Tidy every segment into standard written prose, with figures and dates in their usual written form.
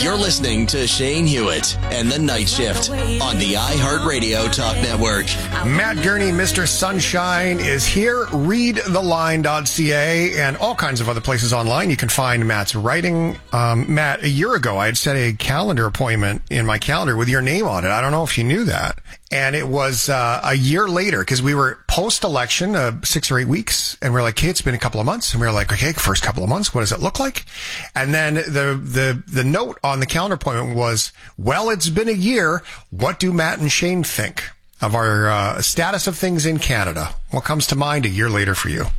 You're listening to Shane Hewitt and The Night Shift on the iHeartRadio Talk Network. Matt Gurney, Mr. Sunshine, is here. Readtheline.ca and all kinds of other places online. You can find Matt's writing. Matt, a year ago, I had set a calendar appointment in my calendar with your name on it. I don't know if you knew that. And it was a year later, because we were post-election, 6 or 8 weeks, and we're like, okay, it's been a couple of months. And we were like, okay, first couple of months, what does it look like? And then the note on the calendar appointment was, well, it's been a year. What do Matt and Shane think of our status of things in Canada? What comes to mind a year later for you?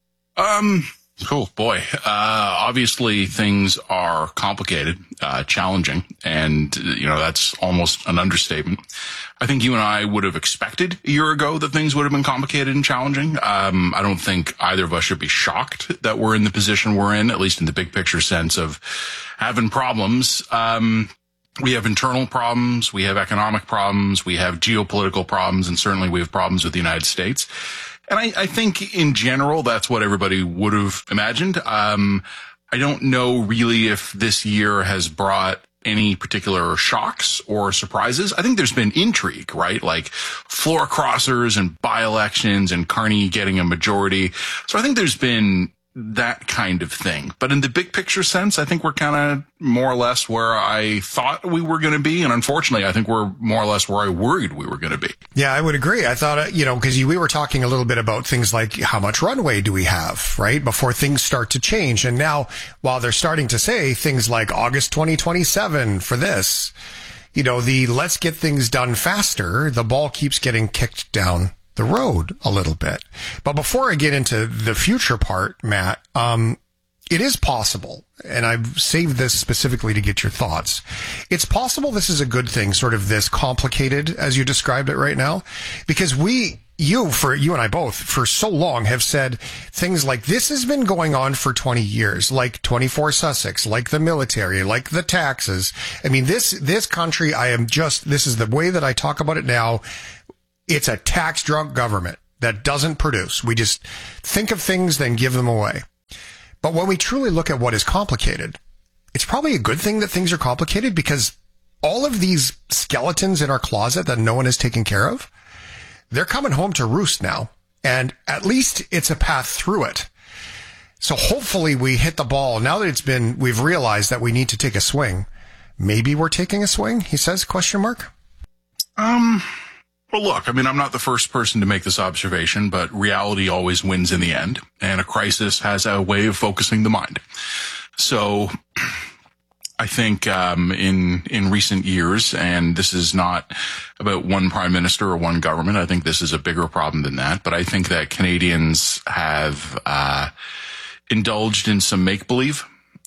Cool. Boy, obviously things are complicated, challenging, and, that's almost an understatement. I think you and I would have expected a year ago that things would have been complicated and challenging. I don't think either of us should be shocked that we're in the position we're in, at least in the big picture sense of having problems. We have internal problems, we have economic problems, we have geopolitical problems, and certainly we have problems with the United States. And I think in general, that's what everybody would have imagined. I don't know really if this year has brought any particular shocks or surprises. I think there's been intrigue, right? Like floor crossers and by-elections and Carney getting a majority. So I think there's been that kind of thing. But in the big picture sense, I think we're kind of more or less where I thought we were going to be. And unfortunately, I think we're more or less where I worried we were going to be. Yeah, I would agree. I thought, because we were talking a little bit about things like how much runway do we have, right? Before things start to change. And now, while they're starting to say things like August 2027 for this, the let's get things done faster, the ball keeps getting kicked down the road a little bit. But before I get into the future part, Matt, it is possible, and I've saved this specifically to get your thoughts. It's possible this is a good thing, sort of this complicated as you described it right now, because you and I both for so long have said things like this has been going on for 20 years, like 24 Sussex, like the military, like the taxes. I mean, this country, this is the way that I talk about it now. It's a tax drunk government that doesn't produce. We just think of things, then give them away. But when we truly look at what is complicated, it's probably a good thing that things are complicated, because all of these skeletons in our closet that no one is taking care of, they're coming home to roost now. And at least it's a path through it. So hopefully we hit the ball. Now that we've realized that we need to take a swing. Maybe we're taking a swing, he says, question mark. Well, look, I'm not the first person to make this observation, but reality always wins in the end, and a crisis has a way of focusing the mind. So I think in recent years, and this is not about one prime minister or one government, I think this is a bigger problem than that, but I think that Canadians have indulged in some make-believe.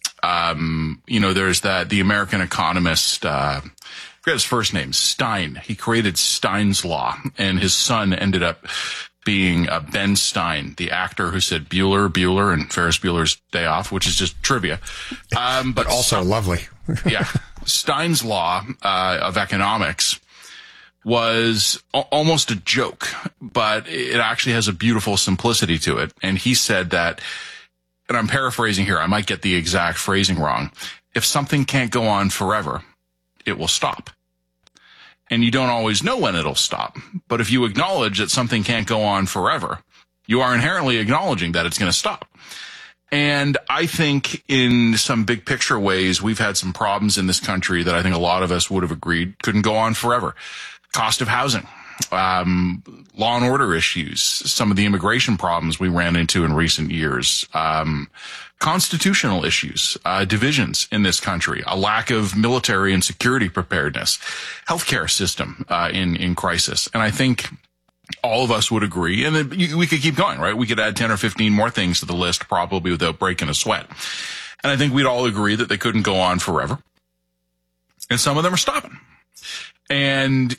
There's the American economist, I forget his first name, Stein. He created Stein's Law, and his son ended up being Ben Stein, the actor who said Bueller and Ferris Bueller's Day Off, which is just trivia. But also lovely. Yeah. Stein's Law of economics was almost a joke, but it actually has a beautiful simplicity to it. And he said that, and I'm paraphrasing here, I might get the exact phrasing wrong, if something can't go on forever, it will stop. And you don't always know when it'll stop. But if you acknowledge that something can't go on forever, you are inherently acknowledging that it's going to stop. And I think in some big picture ways, we've had some problems in this country that I think a lot of us would have agreed couldn't go on forever. Cost of housing, law and order issues, some of the immigration problems we ran into in recent years, constitutional issues, divisions in this country, a lack of military and security preparedness, healthcare system in crisis. And I think all of us would agree, and we could keep going, right? We could add 10 or 15 more things to the list probably without breaking a sweat. And I think we'd all agree that they couldn't go on forever. And some of them are stopping. And,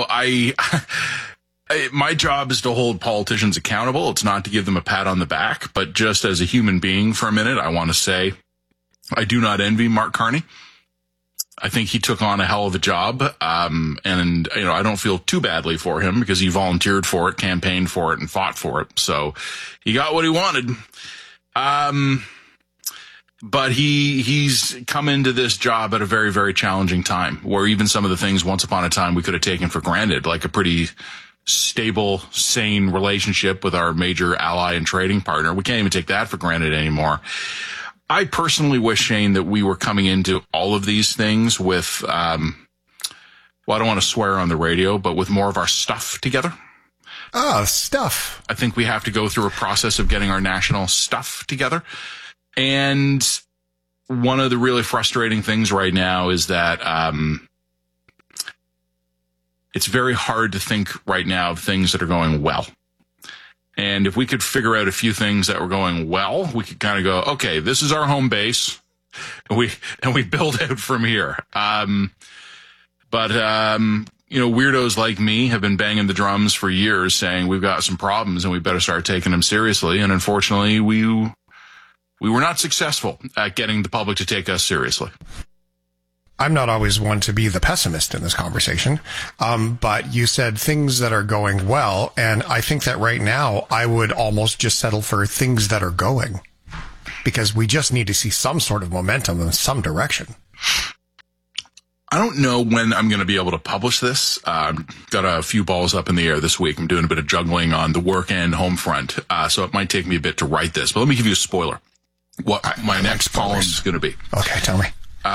my job is to hold politicians accountable. It's not to give them a pat on the back, but just as a human being for a minute, I want to say I do not envy Mark Carney. I think he took on a hell of a job. And I don't feel too badly for him because he volunteered for it, campaigned for it, and fought for it. So he got what he wanted. But he's come into this job at a very, very challenging time, where even some of the things once upon a time we could have taken for granted, like a pretty stable, sane relationship with our major ally and trading partner, we can't even take that for granted anymore. I personally wish, Shane, that we were coming into all of these things with, well, I don't want to swear on the radio, but with more of our stuff together. Oh, stuff. I think we have to go through a process of getting our national stuff together. And one of the really frustrating things right now is that it's very hard to think right now of things that are going well. And if we could figure out a few things that were going well, we could kind of go, okay, this is our home base, and we build out from here. But weirdos like me have been banging the drums for years saying we've got some problems and we better start taking them seriously. And unfortunately, we were not successful at getting the public to take us seriously. I'm not always one to be the pessimist in this conversation, but you said things that are going well, and I think that right now I would almost just settle for things that are going, because we just need to see some sort of momentum in some direction. I don't know when I'm going to be able to publish this. I've got a few balls up in the air this week. I'm doing a bit of juggling on the work and home front, so it might take me a bit to write this. But let me give you a spoiler. What my next column is going to be. Okay, tell me.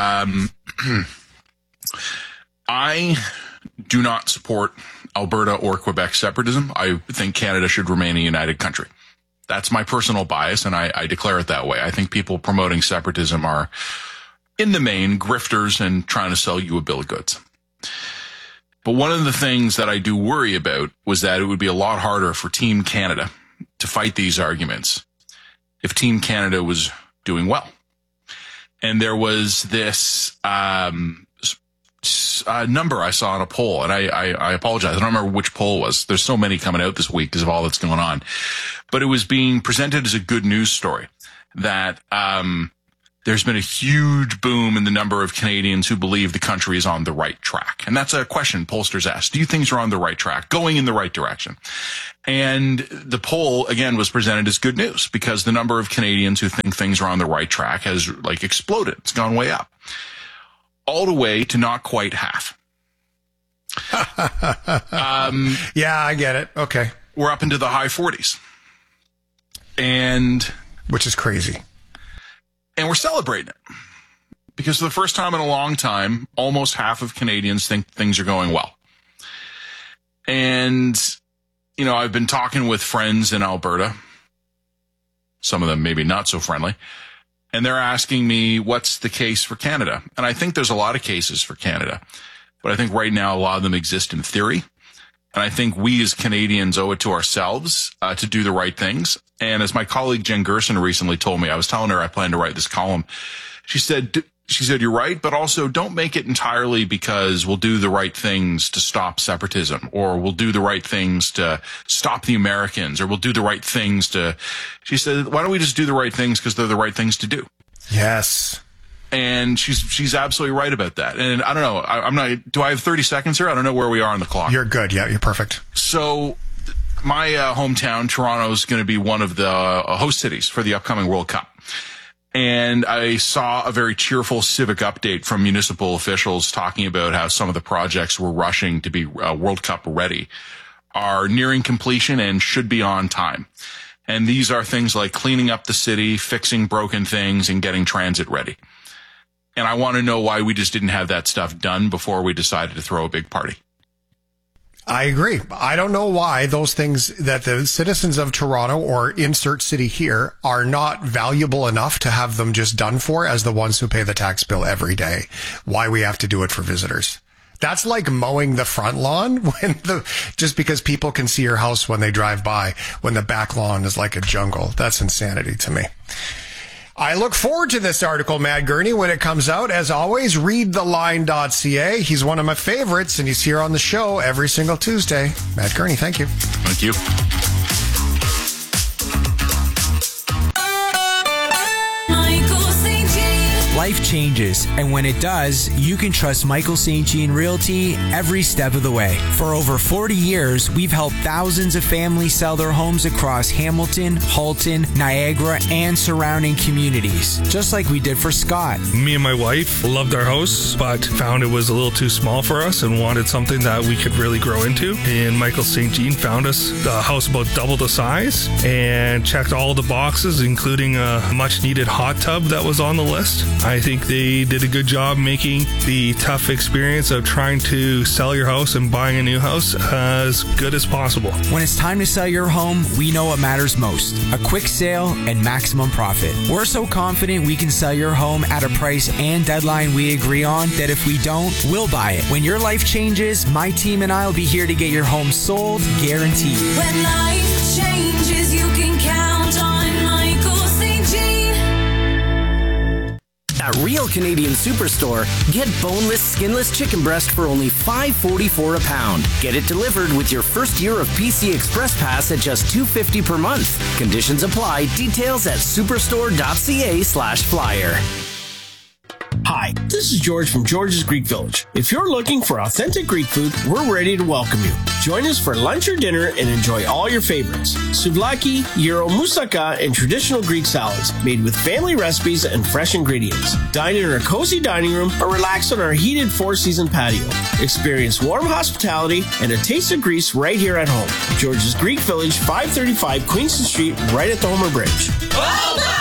I do not support Alberta or Quebec separatism. I think Canada should remain a united country. That's my personal bias, and I declare it that way. I think people promoting separatism are, in the main, grifters and trying to sell you a bill of goods. But one of the things that I do worry about was that it would be a lot harder for Team Canada to fight these arguments if Team Canada was doing well. And there was this number I saw on a poll, and I apologize. I don't remember which poll it was. There's so many coming out this week because of all that's going on. But it was being presented as a good news story that there's been a huge boom in the number of Canadians who believe the country is on the right track. And that's a question pollsters ask. Do you think you're on the right track, going in the right direction? And the poll, again, was presented as good news because the number of Canadians who think things are on the right track has exploded. It's gone way up. All the way to not quite half. Yeah, I get it. Okay. We're up into the high 40s. Which is crazy. And we're celebrating it. Because for the first time in a long time, almost half of Canadians think things are going well. And, I've been talking with friends in Alberta, some of them maybe not so friendly, and they're asking me, what's the case for Canada? And I think there's a lot of cases for Canada, but I think right now a lot of them exist in theory. And I think we as Canadians owe it to ourselves to do the right things. And as my colleague Jen Gerson recently told me, I was telling her I plan to write this column. She said, you're right, but also don't make it entirely because we'll do the right things to stop separatism, or we'll do the right things to stop the Americans, or we'll do the right things to, she said, why don't we just do the right things because they're the right things to do? Yes. And she's absolutely right about that. And I don't know, do I have 30 seconds here? I don't know where we are on the clock. You're good. Yeah, you're perfect. So my hometown, Toronto, is going to be one of the host cities for the upcoming World Cup. And I saw a very cheerful civic update from municipal officials talking about how some of the projects we're rushing to be World Cup ready are nearing completion and should be on time. And these are things like cleaning up the city, fixing broken things, and getting transit ready. And I want to know why we just didn't have that stuff done before we decided to throw a big party. I agree. I don't know why those things that the citizens of Toronto or insert city here are not valuable enough to have them just done for as the ones who pay the tax bill every day. Why we have to do it for visitors. That's like mowing the front lawn just because people can see your house when they drive by, when the back lawn is like a jungle. That's insanity to me. I look forward to this article, Matt Gurney, when it comes out. As always, readtheline.ca. He's one of my favorites, and he's here on the show every single Tuesday. Matt Gurney, thank you. Thank you. Life changes, and when it does, you can trust Michael St. Jean Realty every step of the way. For over 40 years, we've helped thousands of families sell their homes across Hamilton, Halton, Niagara, and surrounding communities, just like we did for Scott. Me and my wife loved our house, but found it was a little too small for us and wanted something that we could really grow into. And Michael St. Jean found us a house about double the size and checked all the boxes, including a much needed hot tub that was on the list. I think they did a good job making the tough experience of trying to sell your house and buying a new house as good as possible. When it's time to sell your home, we know what matters most: a quick sale and maximum profit. We're so confident we can sell your home at a price and deadline we agree on that if we don't, we'll buy it. When your life changes, my team and I will be here to get your home sold, guaranteed. When life changes, you can count on Michael St. Jean. At Real Canadian Superstore, get boneless, skinless chicken breast for only $5.44 a pound. Get it delivered with your first year of PC Express Pass at just $2.50 per month. Conditions apply. Details at superstore.ca/flyer. Hi, this is George from George's Greek Village. If you're looking for authentic Greek food, we're ready to welcome you. Join us for lunch or dinner and enjoy all your favorites: souvlaki, gyro, moussaka, and traditional Greek salads made with family recipes and fresh ingredients. Dine in our cozy dining room or relax on our heated four-season patio. Experience warm hospitality and a taste of Greece right here at home. George's Greek Village, 535 Queenston Street, right at the Homer Bridge. Well done!